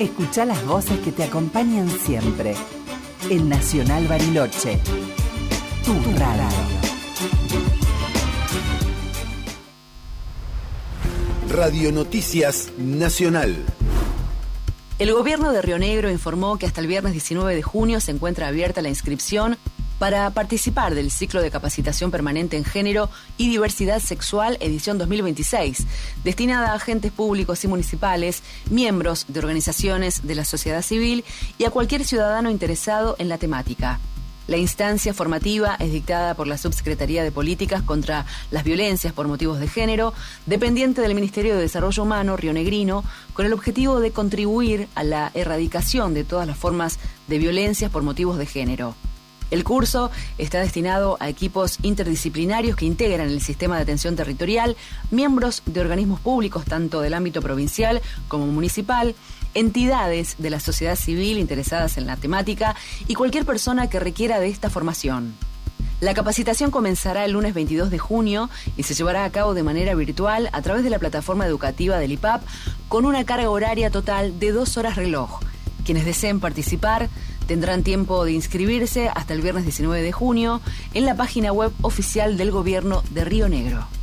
Escuchá las voces que te acompañan siempre. En Nacional Bariloche, tu radio. Radio Noticias Nacional. El gobierno de Río Negro informó que hasta el viernes 19 de junio se encuentra abierta la inscripción para participar del ciclo de capacitación permanente en género y diversidad sexual edición 2026, destinada a agentes públicos y municipales, miembros de organizaciones de la sociedad civil y a cualquier ciudadano interesado en la temática. La instancia formativa es dictada por la Subsecretaría de Políticas contra las Violencias por Motivos de Género, dependiente del Ministerio de Desarrollo Humano rionegrino, con el objetivo de contribuir a la erradicación de todas las formas de violencias por motivos de género. El curso está destinado a equipos interdisciplinarios que integran el sistema de atención territorial, miembros de organismos públicos tanto del ámbito provincial como municipal, entidades de la sociedad civil interesadas en la temática y cualquier persona que requiera de esta formación. La capacitación comenzará el lunes 22 de junio y se llevará a cabo de manera virtual a través de la plataforma educativa del IPAP con una carga horaria total de 2 horas reloj. Quienes deseen participar tendrán tiempo de inscribirse hasta el viernes 19 de junio en la página web oficial del Gobierno de Río Negro.